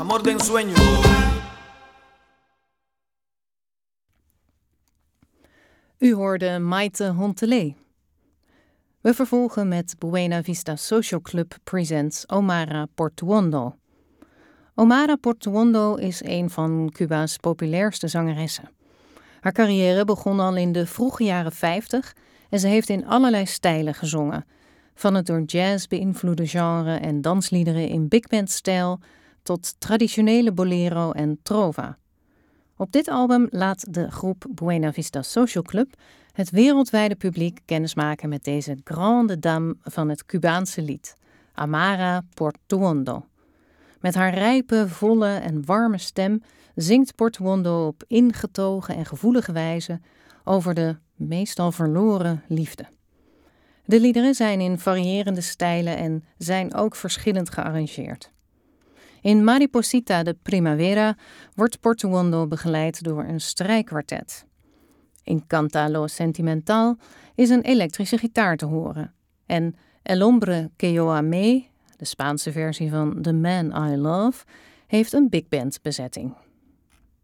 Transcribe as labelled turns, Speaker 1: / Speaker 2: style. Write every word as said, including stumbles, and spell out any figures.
Speaker 1: Amor de ensueño.
Speaker 2: U hoorde Maite Hontelé. We vervolgen met Buena Vista Social Club presents Omara Portuondo. Omara Portuondo is een van Cuba's populairste zangeressen. Haar carrière begon al in de vroege jaren vijftig en ze heeft in allerlei stijlen gezongen. Van het door jazz beïnvloede genre en dansliederen in bigband-stijl tot traditionele bolero en trova. Op dit album laat de groep Buena Vista Social Club het wereldwijde publiek kennismaken met deze grande dame van het Cubaanse lied, Omara Portuondo. Met haar rijpe, volle en warme stem zingt Portuondo op ingetogen en gevoelige wijze over de meestal verloren liefde. De liederen zijn in variërende stijlen en zijn ook verschillend gearrangeerd. In Mariposita de Primavera wordt Portuondo begeleid door een strijkkwartet. In Canta lo Sentimental is een elektrische gitaar te horen. En El Hombre que yo amé, de Spaanse versie van The Man I Love, heeft een big band bezetting.